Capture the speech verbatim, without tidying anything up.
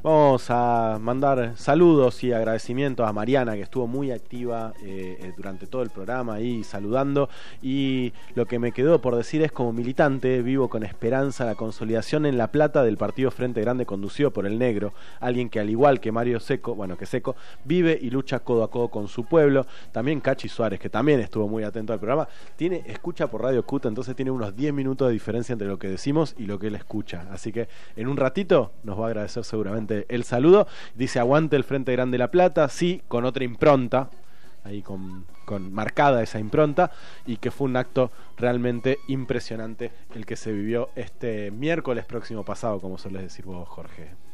Vamos a mandar saludos y agradecimientos a Mariana, que estuvo muy activa eh, eh, durante todo el programa ahí saludando. Y lo que me quedó por decir es: como militante, vivo con esperanza la consolidación en La Plata del partido Frente Grande conducido por el Negro, alguien que al igual que Mario Seco, bueno que Seco, vive y lucha codo a codo con su pueblo. También Cachi Suárez, que también estuvo muy atento al programa, tiene escucha por Radio Cut, entonces tiene unos diez minutos de diferencia entre lo que decimos y lo que él escucha. Así que en un ratito nos va a agradecer seguramente el saludo. Dice: aguante el Frente Grande de La Plata, sí, con otra impronta, ahí con, con marcada esa impronta, y que fue un acto realmente impresionante el que se vivió este miércoles próximo pasado, como sueles decir vos, Jorge.